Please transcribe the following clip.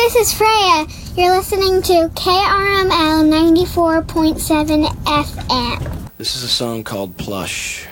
this is Freya. You're listening to KRML 94.7 FM. This is a song called Plush.